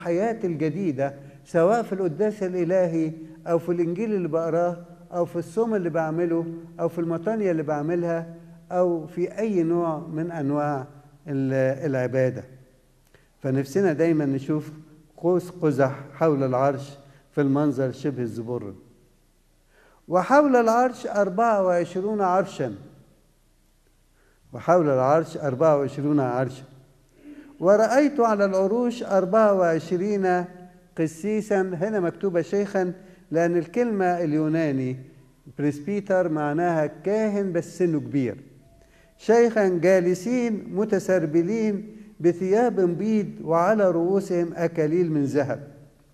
الحياة الجديدة، سواء في القداس الإلهي أو في الإنجيل اللي بقراه أو في الصوم اللي بعمله أو في المطانية اللي بعملها أو في أي نوع من أنواع العبادة. فنفسنا دايما نشوف قوس قزح حول العرش في المنظر شبه الزبرد. وحول العرش 24 عرشا، وحول العرش 24 عرشا. ورأيت على العروش 24 قسيسا. هنا مكتوبة شيخا لأن الكلمة اليوناني بريسبيتر معناها كاهن بس سنه كبير. شيخا جالسين متسربلين بثياب بيض وعلى رؤوسهم أكاليل من ذهب.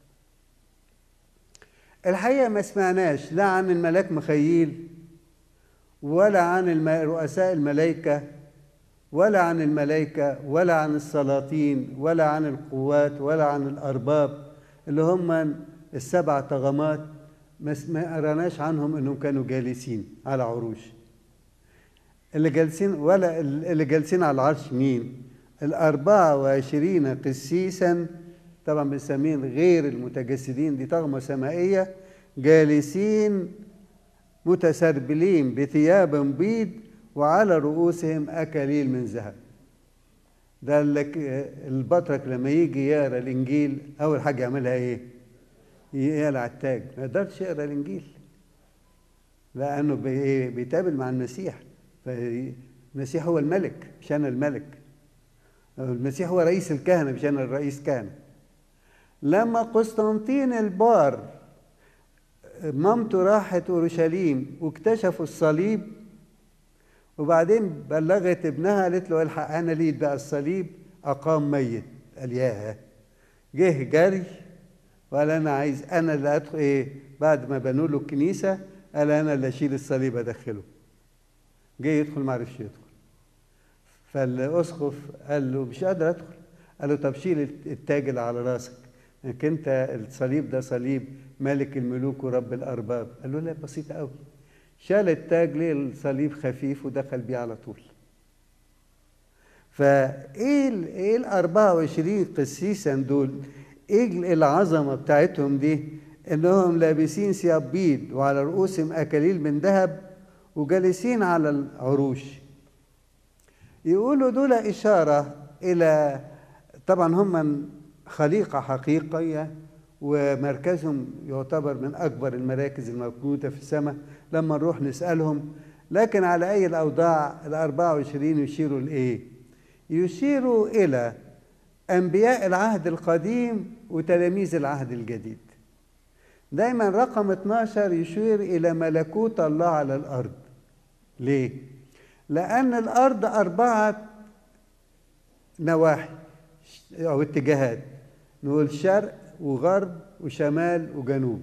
الحقيقة ما سمعناش لا عن الملاك مخيل ولا عن رؤساء الملائكة ولا عن الملائكة ولا عن السلاطين ولا عن القوات ولا عن الأرباب اللي هم السبع طغمات. ما قراناش عنهم انهم كانوا جالسين على عروش. اللي جالسين على العرش مين؟ 24 قسيسا، طبعا بنسميهم غير المتجسدين، دي طغمة سمائية، جالسين متسربلين بثياب بيض وعلى رؤوسهم أكاليل من ذهب. ده البطرك لما يجي يقرا الإنجيل أول حاجة يعملها إيه؟ يقلع التاج، ما يقدرش يقرا الإنجيل لأنه بيتقابل مع المسيح. فالمسيح هو الملك مش أنا الملك، المسيح هو رئيس الكهنة مش أنا الرئيس كهنة. لما قسطنطين البار مامته راحت أورشليم واكتشفوا الصليب، وبعدين بلغت ابنها قالت له الحق أنا ليد بقى الصليب، أقام ميت. قال ياه، جه جري وقال أنا عايز أنا اللي أدخل بعد ما بنوا له الكنيسة قال أنا اللي أشيل الصليب أدخله. جه يدخل ما عرفش يدخل، فالأسقف قال له مش قادر أدخل. قال له طب شيل التاج اللي على راسك، انك انت الصليب ده صليب ملك الملوك ورب الأرباب. قال له لا بسيطة قوي. شال التاج ليه الصليب خفيف ودخل بيه على طول. فايه ال 24 قسيسا دول؟ ايه العظمه بتاعتهم دي؟ انهم لابسين ثياب بيض وعلى رؤوسهم اكاليل من ذهب وجالسين على العروش. يقولوا دول اشاره الى، طبعا هم خليقه حقيقيه ومركزهم يعتبر من أكبر المراكز الموجودة في السماء لما نروح نسألهم. لكن على أي الأوضاع 24 يشيروا لإيه؟ يشيروا إلى أنبياء العهد القديم وتلاميذ العهد الجديد. دايما رقم 12 يشير إلى ملكوت الله على الأرض. ليه؟ لأن الأرض 4 نواحي أو اتجاهات، نقول شرق وغرب وشمال وجنوب.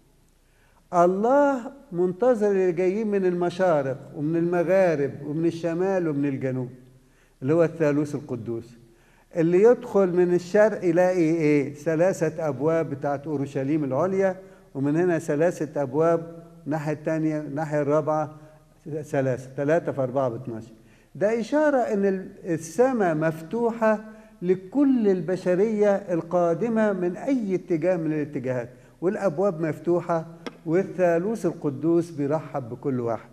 الله منتظر اللي جايين من المشارق ومن المغارب ومن الشمال ومن الجنوب، اللي هو الثالوث القدوس. اللي يدخل من الشرق يلاقي 3 أبواب بتاعت أورشليم العليا، ومن هنا 3 أبواب، الناحية الثانية الناحية الرابعة 3 في 4 ب 12. ده إشارة إن السماء مفتوحة لكل البشرية القادمة من أي اتجاه من الاتجاهات، والأبواب مفتوحة والثالوث القدوس بيرحب بكل واحد.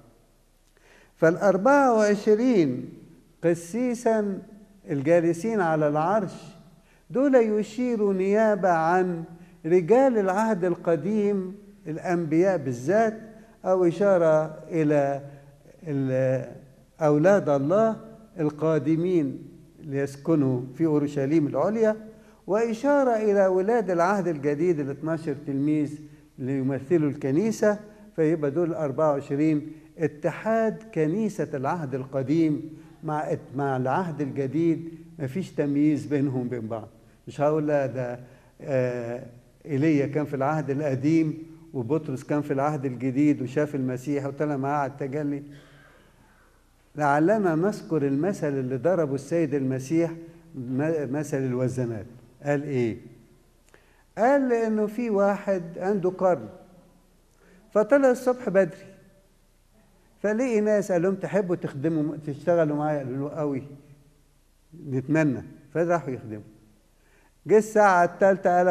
فال24 قسيسا الجالسين على العرش دول يشيروا نيابة عن رجال العهد القديم، الأنبياء بالذات، أو إشارة إلى أولاد الله القادمين ليسكنوا في أورشليم العليا، وإشارة إلى ولاد العهد الجديد 12 تلميذ اللي يمثلوا الكنيسة. فيبقى دول 24 اتحاد كنيسة العهد القديم مع العهد الجديد، مفيش تمييز بينهم وبين بعض. مش هقول لا ده إيليا كان في العهد القديم وبطرس كان في العهد الجديد وشاف المسيح وطلع معاه على التجلي. لعلنا نذكر المثل اللي ضربه السيد المسيح، مثل الوزنات. قال ايه؟ قال لانه في واحد عنده قرن فطلع الصبح بدري فلقي ناس قال لهم تحبوا تخدموا تشتغلوا معايا؟ قالوا له قوي نتمنى. فراحوا يخدموا. جه الساعة التالتة قال